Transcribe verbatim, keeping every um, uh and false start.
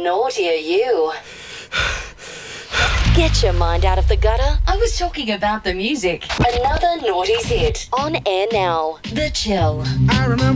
naughty are you? Get your mind out of the gutter. I was talking about the music. Another Naughty's hit. On air now. The Chill. I remember